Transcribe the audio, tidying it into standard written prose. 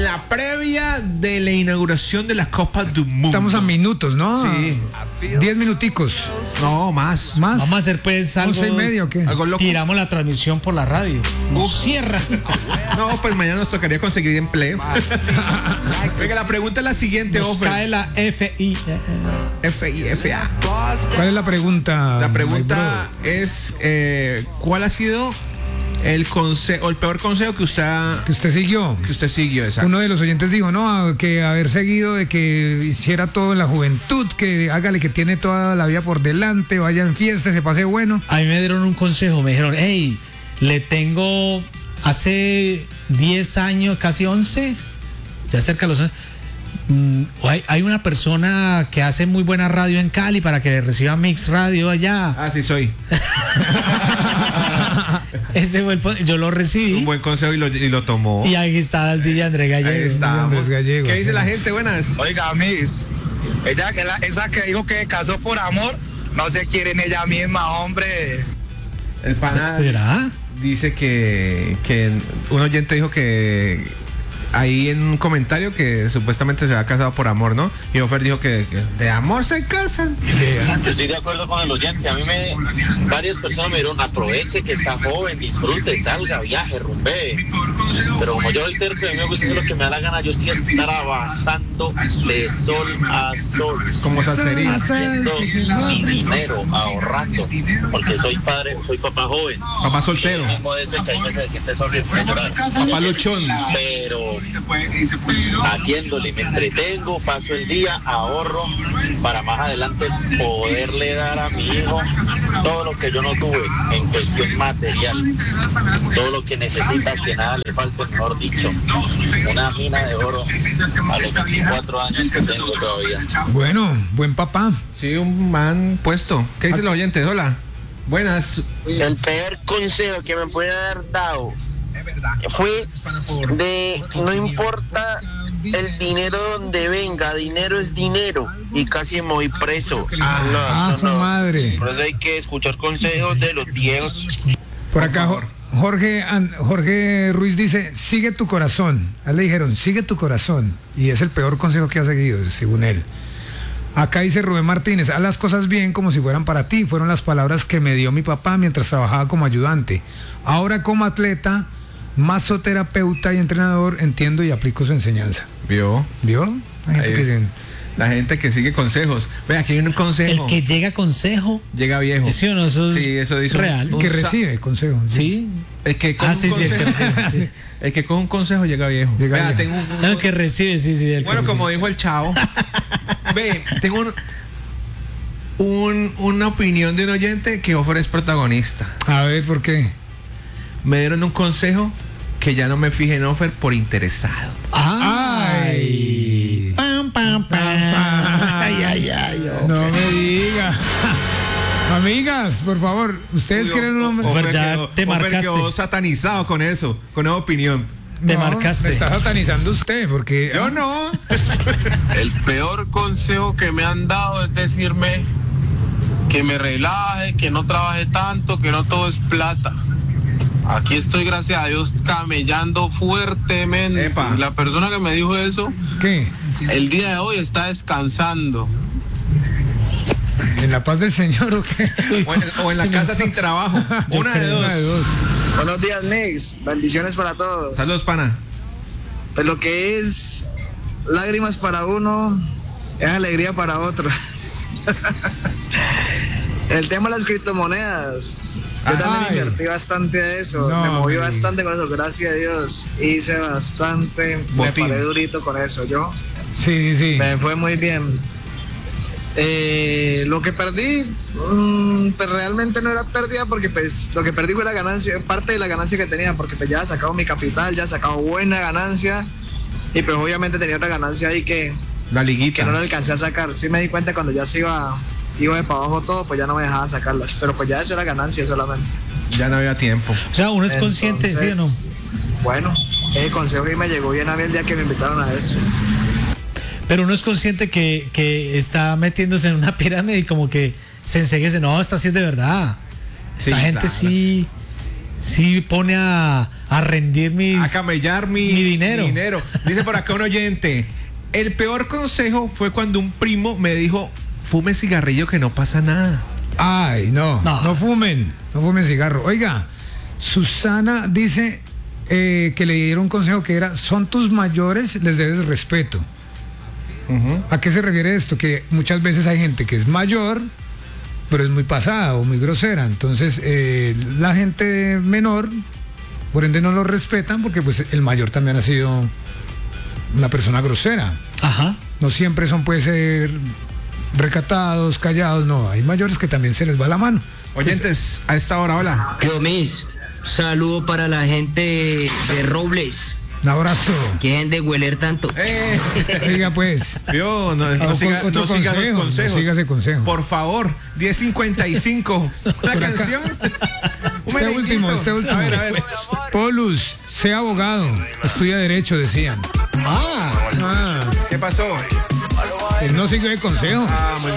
la previa de la inauguración de la Copa del Mundo. Estamos a minutos, ¿no? Sí. 10 minuticos. No, más. ¿Más? Vamos a hacer pues algo. 11:30 o qué. Algo loco. Tiramos la transmisión por la radio. Cierra. No, pues mañana nos tocaría conseguir empleo. Venga, la pregunta es la siguiente, Nos Offer. cae la FI. FIFA. ¿Cuál es la pregunta? La pregunta my brother? es, ¿cuál ha sido el peor consejo que Que usted siguió. siguió? Exacto. Uno de los oyentes dijo, no, que haber seguido de que hiciera todo en la juventud, que hágale que tiene toda la vida por delante, vaya en fiesta, se pase bueno. A mí me dieron un consejo, me dijeron, hey, le tengo hace 10 años, casi 11, ya cerca de los 11. Hay una persona que hace muy buena radio en Cali para que reciba Mix Radio allá. Ah, sí soy. Ese fue yo lo recibí. Un buen consejo y lo tomó. Y ahí está el DJ Andrés Gallego. Ahí está. Andrés Gallegos, ¿Qué dice sí. la gente? Buenas. Oiga, Miss, esa que dijo que casó por amor, no se quiere en ella misma, hombre. El pana ¿Será? dice que un oyente dijo que ahí en un comentario que supuestamente se había casado por amor, ¿no? Y Ofer dijo que de amor se casan. Yo estoy de acuerdo con el oyente. A mí varias personas me dijeron, aproveche que está joven, disfrute, salga, viaje, rumbee. Pero como yo soy terco y a mí me gusta hacer lo que me da la gana, yo estoy trabajando de sol a sol. Como salserín. Haciendo mi dinero, ahorrando. Porque soy papá joven. Papá soltero. Y el mismo de ese que ahí me se siente solo y puede llorar. Papá luchón. Pero haciéndole, me entretengo, paso el día, ahorro para más adelante poderle dar a mi hijo todo lo que yo no tuve en cuestión material, todo lo que necesita, que nada le falte, mejor dicho, una mina de oro a los 24 años que tengo todavía. Bueno, buen papá. Sí, un man puesto. ¿Qué dicen los oyentes? Hola. Buenas. El peor consejo que me puede haber dado fue de no importa el dinero donde venga, dinero es dinero, y casi me voy preso. Madre. Por eso hay que escuchar consejos de los viejos. Por acá Jorge Ruiz dice, sigue tu corazón. A él le dijeron, sigue tu corazón. Y es el peor consejo que ha seguido, según él. Acá dice Rubén Martínez, haz las cosas bien como si fueran para ti. Fueron las palabras que me dio mi papá mientras trabajaba como ayudante. Ahora como atleta, masoterapeuta y entrenador, entiendo y aplico su enseñanza. ¿Vio? La gente La gente que sigue consejos. Ve, aquí hay un consejo. El que llega a consejo. Llega viejo. ¿Sí o no? Eso es Sí, eso dice real. que recibe consejo. Sí. El que coge Sí, un sí, consejo. sí. El que coge un consejo llega viejo. Llega Vea, viejo. tengo No, el que recibe, sí. El bueno, que como recibe. dijo el chavo. Ve, tengo una opinión de un oyente que Ofer es protagonista. A ver, ¿por qué? Me dieron un consejo que ya no me fije en Ofer por interesado. ¡Ay! Pam, pam, pam. Ay. No me diga. Amigas, por favor, ustedes quieren un hombre. Ofer, ya te Ofer marcaste. quedó satanizado con eso, con esa opinión. Te No, marcaste. Me está satanizando usted, porque Yo no. El peor consejo que me han dado es decirme que me relaje, que no trabaje tanto, que no todo es plata. Aquí estoy, gracias a Dios, camellando fuertemente. Epa. La persona que me dijo eso, ¿qué? el día de hoy está descansando. ¿En la paz del Señor o qué? O en la casa sin trabajo. Una de dos. Buenos días, Mix. Bendiciones para todos. Saludos, pana. Pues lo que es lágrimas para uno es alegría para otro. El tema de las criptomonedas. Yo también invertí bastante a eso. No, me moví hombre. bastante con eso, gracias a Dios. Hice bastante. Botín. Me paré durito con eso. Sí. Me fue muy bien. Lo que perdí, pues realmente no era pérdida, porque pues lo que perdí fue la ganancia, parte de la ganancia que tenía, porque pues ya he sacado mi capital, ya he sacado buena ganancia, y pues obviamente tenía otra ganancia ahí que La liguita. no la alcancé a sacar. Sí me di cuenta cuando ya se iba de para abajo todo, pues ya no me dejaba sacarlas, pero pues ya eso era ganancia solamente. Ya no había tiempo. O sea, uno es consciente, ¿sí o no? Bueno, el consejo que me llegó bien a mí el día que me invitaron a eso. Pero uno es consciente que está metiéndose en una pirámide y como que se enseguece. No, esta sí es de verdad. Esta Sí, gente claro. sí pone a a rendir a camellar mi dinero. Dice por acá un oyente, el peor consejo fue cuando un primo me dijo, fume cigarrillo que no pasa nada. Ay, no fumen cigarro. Oiga, Susana dice que le dieron un consejo que era, son tus mayores, les debes respeto. ¿A qué se refiere esto? Que muchas veces hay gente que es mayor, pero es muy pasada o muy grosera. Entonces, la gente menor, por ende, no lo respetan porque pues el mayor también ha sido una persona grosera. Ajá. No siempre puede ser recatados, callados, no. Hay mayores que también se les va la mano. Oyentes, a esta hora, hola. Yo, Miss, saludo para la gente de Robles. Un abrazo. Que dejen de hueler tanto. Oiga, pues. Yo, no siga los consejos. No siga ese consejo. Por favor, 10:55. Una canción. Este último. A ver. Polus, sea abogado. Estudia Derecho, decían. ¿Qué pasó? Él no sigue el consejo. Muy